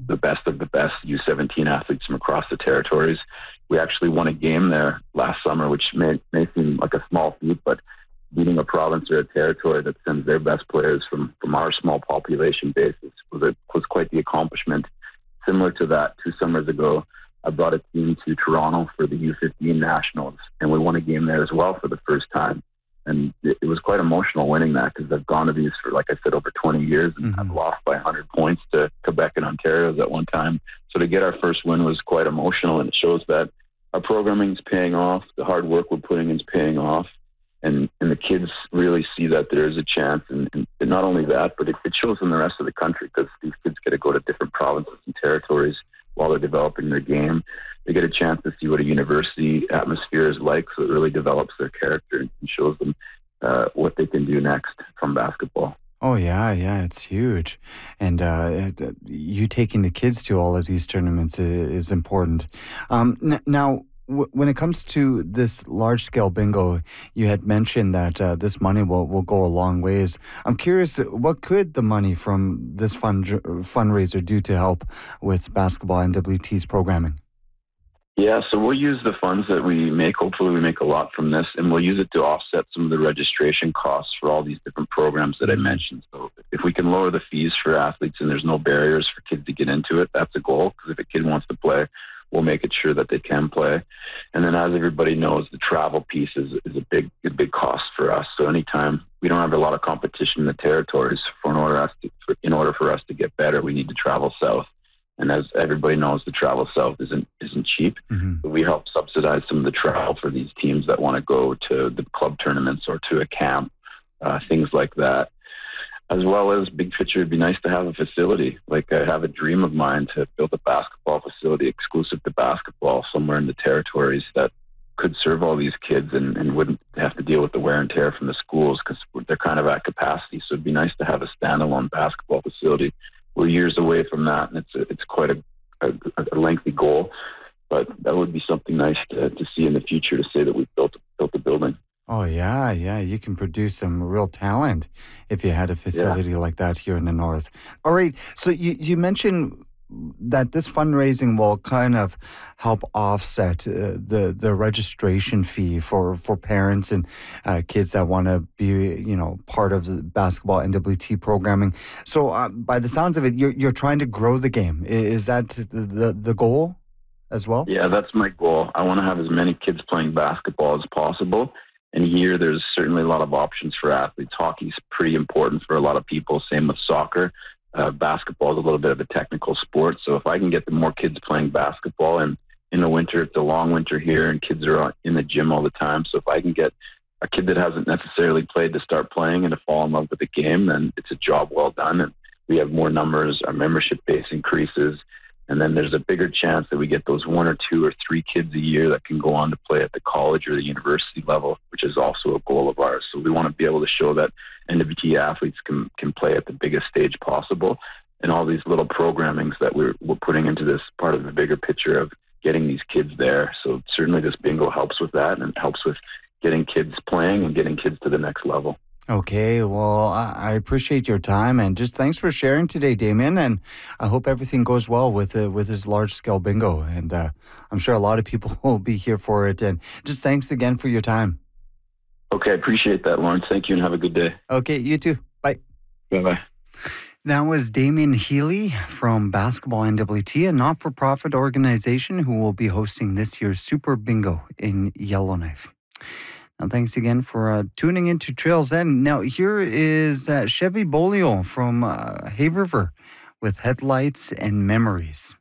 the best of the best U17 athletes from across the territories. We actually won a game there last summer, which may seem like a small feat, but beating a province or a territory that sends their best players from our small population basis was quite the accomplishment. Similar to that, 2 summers ago, I brought a team to Toronto for the U15 Nationals, and we won a game there as well for the first time. And it was quite emotional winning that, because I've gone to these for, like I said, over 20 years, and I've lost by 100 points to Quebec and Ontario at one time. So to get our first win was quite emotional, and it shows that our programming is paying off, the hard work we're putting in is paying off, and the kids really see that there is a chance. And not only that, but it shows in the rest of the country, because these kids get to go to different provinces and territories while they're developing their game. They get a chance to see what a university atmosphere is like, so it really develops their character and shows them what they can do next from basketball. Oh, yeah, it's huge. And you taking the kids to all of these tournaments is important. Now, when it comes to this large-scale bingo, you had mentioned that this money will go a long ways. I'm curious, what could the money from this fundraiser do to help with Basketball NWT's programming? Yeah, so we'll use the funds that we make. Hopefully we make a lot from this, and we'll use it to offset some of the registration costs for all these different programs that I mentioned. So if we can lower the fees for athletes and there's no barriers for kids to get into it, that's a goal, because if a kid wants to play, we'll make it sure that they can play. And then, as everybody knows, the travel piece is a big cost for us. So anytime we don't have a lot of competition in the territories, in order for us to get better, we need to travel south. And as everybody knows, the travel south isn't cheap. But we help subsidize some of the travel for these teams that want to go to the club tournaments or to a camp, things like that. As well as, big picture, it'd be nice to have a facility. Like, I have a dream of mine to build a basketball facility exclusive to basketball somewhere in the territories that could serve all these kids and wouldn't have to deal with the wear and tear from the schools, because they're kind of at capacity. So it'd be nice to have a standalone basketball facility. We're years away from that, and it's quite a lengthy goal, but that would be something nice to see in the future, to say that we've built a building. Oh, yeah. You can produce some real talent if you had a facility like that here in the north. All right, so you mentioned that this fundraising will kind of help offset the registration fee for parents and kids that want to be, part of the Basketball NWT programming. So by the sounds of it, you're trying to grow the game. Is that the goal as well? Yeah, that's my goal. I want to have as many kids playing basketball as possible. And here, there's certainly a lot of options for athletes. Hockey's pretty important for a lot of people. Same with soccer. Basketball is a little bit of a technical sport. So if I can get the more kids playing basketball, and in the winter, it's a long winter here, and kids are in the gym all the time. So if I can get a kid that hasn't necessarily played to start playing and to fall in love with the game, then it's a job well done. And we have more numbers. Our membership base increases. And then there's a bigger chance that we get those 1 or 2 or 3 kids a year that can go on to play at the college or the university level, which is also a goal of ours. So we want to be able to show that NWT athletes can play at the biggest stage possible. And all these little programmings that we're putting into this part of the bigger picture of getting these kids there. So certainly this bingo helps with that, and it helps with getting kids playing and getting kids to the next level. Okay, well, I appreciate your time, and just thanks for sharing today, Damien, and I hope everything goes well with his large-scale bingo, and I'm sure a lot of people will be here for it, and just thanks again for your time. Okay, I appreciate that, Lawrence. Thank you, and have a good day. Okay, you too. Bye. Bye-bye. That was Damien Healy from Basketball NWT, a not-for-profit organization who will be hosting this year's Super Bingo in Yellowknife. Now, thanks again for tuning into Trails End. Now, here is Chevy Bolio from Hay River with Headlights and Memories.